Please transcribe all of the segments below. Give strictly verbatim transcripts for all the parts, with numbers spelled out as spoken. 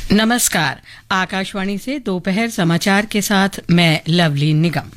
नमस्कार। आकाशवाणी से दोपहर समाचार के साथ मैं लवली निगम।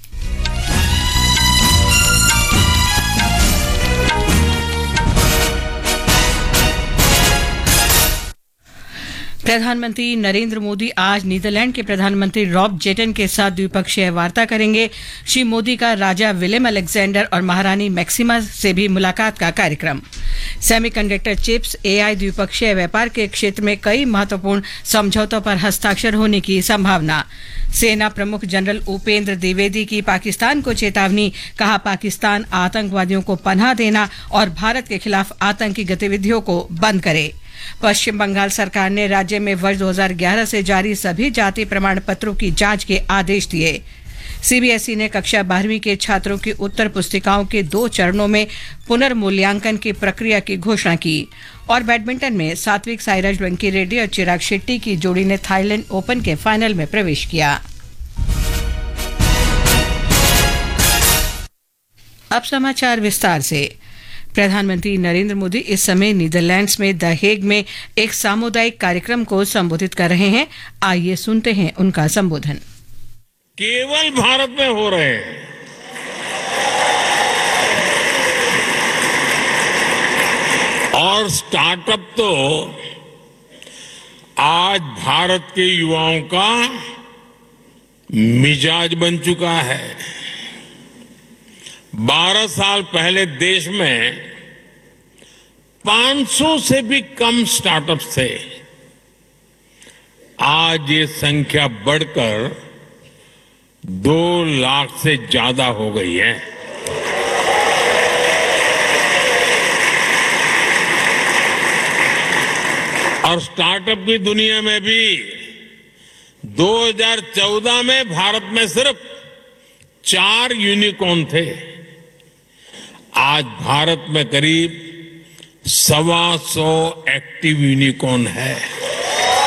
प्रधानमंत्री नरेंद्र मोदी आज नीदरलैंड के प्रधानमंत्री रॉब जेटन के साथ द्विपक्षीय वार्ता करेंगे। श्री मोदी का राजा विलियम अलेक्जेंडर और महारानी मैक्सिमा से भी मुलाकात का कार्यक्रम। सेमीकंडक्टर चिप्स, एआई, द्विपक्षीय व्यापार के क्षेत्र में कई महत्वपूर्ण समझौतों पर हस्ताक्षर होने की संभावना। सेना प्रमुख जनरल उपेंद्र द्विवेदी की पाकिस्तान को चेतावनी, कहा पाकिस्तान आतंकवादियों को पनाह देना और भारत के खिलाफ आतंकी गतिविधियों को बंद करे। पश्चिम बंगाल सरकार ने राज्य में वर्ष दो हज़ार ग्यारह से जारी सभी जाति प्रमाण पत्रों की जांच के आदेश दिए। सीबीएसई ने कक्षा बारहवीं के छात्रों की उत्तर पुस्तिकाओं के दो चरणों में पुनर्मूल्यांकन की प्रक्रिया की घोषणा की। और बैडमिंटन में सात्विक साईराज वेंकी रेड्डी और चिराग शेट्टी की जोड़ी ने थाईलैंड ओपन के फाइनल में प्रवेश किया। अब समाचार विस्तार से। प्रधानमंत्री नरेंद्र मोदी इस समय नीदरलैंड्स में द हेग में एक सामुदायिक कार्यक्रम को संबोधित कर रहे हैं। आइए सुनते हैं उनका संबोधन। केवल भारत में हो रहे हैं। और स्टार्टअप तो आज भारत के युवाओं का मिजाज बन चुका है। बारह साल पहले देश में पाँच सौ से भी कम स्टार्टअप्स थे। आज ये संख्या बढ़कर दो लाख से ज्यादा हो गई है। और स्टार्टअप की दुनिया में भी दो हज़ार चौदह में भारत में सिर्फ चार यूनिकॉर्न थे। आज भारत में करीब सवा सौ एक्टिव यूनिकॉर्न है।